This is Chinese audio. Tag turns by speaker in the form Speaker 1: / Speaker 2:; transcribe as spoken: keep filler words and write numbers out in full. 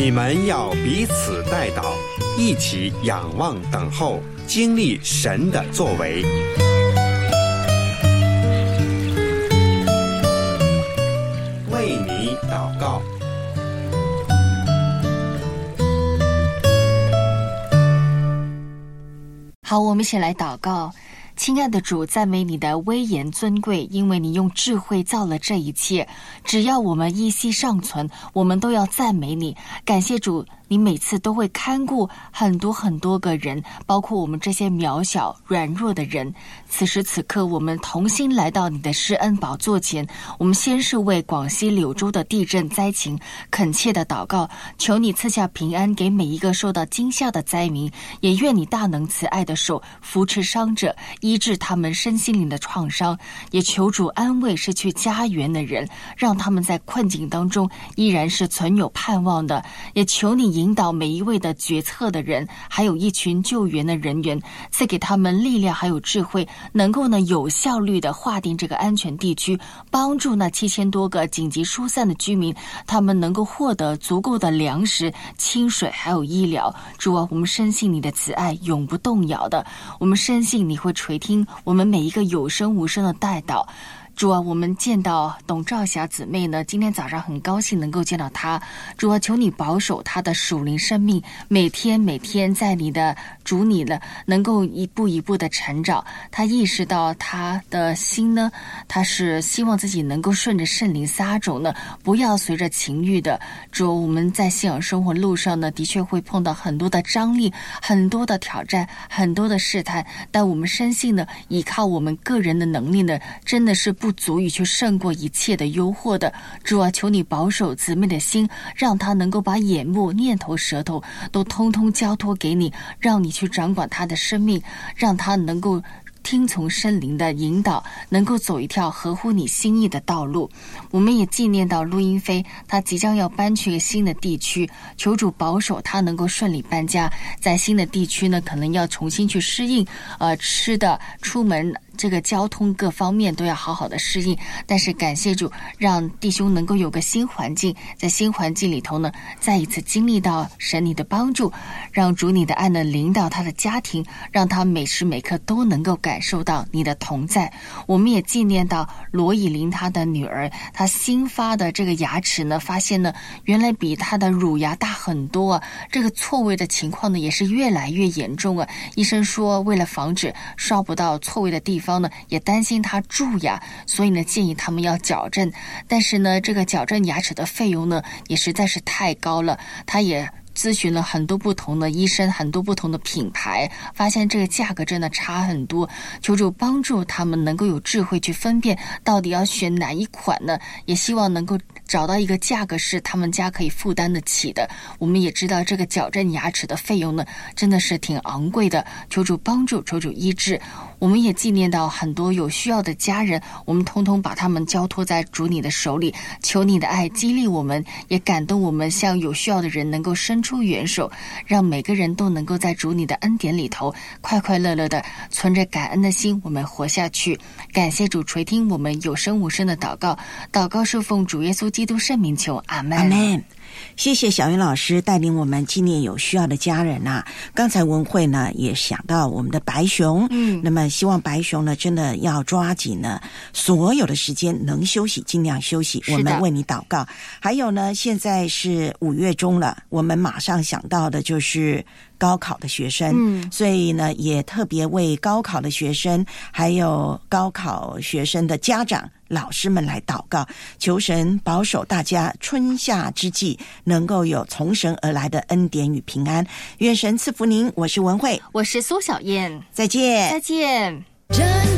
Speaker 1: 你们要彼此代祷，一起仰望等候，经历神的作为。为你祷告。
Speaker 2: 好，我们一起来祷告。亲爱的主，赞美你的威严尊贵，因为你用智慧造了这一切，只要我们依稀尚存，我们都要赞美你。感谢主，你每次都会看顾很多很多个人，包括我们这些渺小软弱的人。此时此刻，我们同心来到你的施恩宝座前，我们先是为广西柳州的地震灾情恳切的祷告，求你赐下平安给每一个受到惊吓的灾民，也愿你大能慈爱的手扶持伤者，医治他们身心灵的创伤，也求主安慰失去家园的人，让他们在困境当中依然是存有盼望的，也求你引导每一位的决策的人，还有一群救援的人员，赐给他们力量还有智慧，能够呢有效率的划定这个安全地区，帮助那七千多个紧急疏散的居民，他们能够获得足够的粮食、清水还有医疗。主啊，我们深信你的慈爱永不动摇的，我们深信你会垂听我们每一个有声无声的代祷。主啊，我们见到董兆霞姊妹呢，今天早上很高兴能够见到她。主啊，求你保守她的属灵生命，每天每天在你的主你呢，能够一步一步的成长。她意识到她的心呢，她是希望自己能够顺着圣灵撒种呢，不要随着情欲的。主啊，我们在信仰生活路上呢，的确会碰到很多的张力，很多的挑战，很多的试探，但我们深信呢，依靠我们个人的能力呢，真的是不不足以去胜过一切的诱惑的。主啊，求你保守姊妹的心，让她能够把眼目、念头、舌头都通通交托给你，让你去掌管她的生命，让她能够听从圣灵的引导，能够走一条合乎你心意的道路。我们也纪念到陆英飞，他即将要搬去一个新的地区，求主保守他能够顺利搬家。在新的地区呢，可能要重新去适应，呃，吃的、出门这个交通各方面都要好好的适应。但是感谢主，让弟兄能够有个新环境，在新环境里头呢，再一次经历到神你的帮助，让主你的爱呢领导他的家庭，让他每时每刻都能够感受到你的同在。我们也纪念到罗以琳她的女儿，她新发的这个牙齿呢，发现呢原来比她的乳牙大很多啊，这个错位的情况呢也是越来越严重啊。医生说为了防止刷不到错位的地方呢，也担心她蛀牙，所以呢建议他们要矫正。但是呢这个矫正牙齿的费用呢也实在是太高了，她也咨询了很多不同的医生，很多不同的品牌，发现这个价格真的差很多。求主帮助他们能够有智慧去分辨到底要选哪一款呢，也希望能够找到一个价格是他们家可以负担得起的。我们也知道这个矫正牙齿的费用呢真的是挺昂贵的，求主帮助，求主医治。我们也纪念到很多有需要的家人，我们通通把他们交托在主你的手里，求你的爱激励我们，也感动我们，向有需要的人能够伸出援手，让每个人都能够在主你的恩典里头快快乐乐的存着感恩的心，我们活下去。感谢主垂听我们有声无声的祷告，祷告是奉主耶稣基督圣名求，阿们。
Speaker 3: 阿们。谢谢小云老师带领我们纪念有需要的家人啊。刚才文慧呢也想到我们的白熊，嗯，那么希望白熊呢真的要抓紧呢所有的时间能休息尽量休息，我们为你祷告。还有呢现在是五月中了，我们马上想到的就是高考的学生，嗯，所以呢也特别为高考的学生还有高考学生的家长老师们来祷告，求神保守大家春夏之际能够有从神而来的恩典与平安。愿神赐福您，我是文慧，
Speaker 2: 我是苏小燕，
Speaker 3: 再见，
Speaker 2: 再见。